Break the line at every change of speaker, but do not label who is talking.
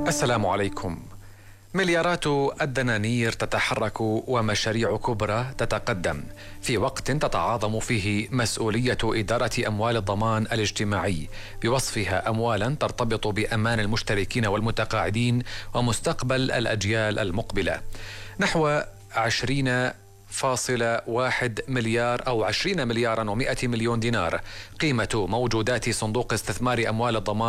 السلام عليكم. مليارات الدنانير تتحرك ومشاريع كبرى تتقدم في وقت تتعاظم فيه مسؤولية إدارة أموال الضمان الاجتماعي بوصفها أموالا ترتبط بأمان المشتركين والمتقاعدين ومستقبل الأجيال المقبلة. نحو 20.1 مليار أو 20 مليارا و100 مليون دينار قيمة موجودات صندوق استثمار أموال الضمان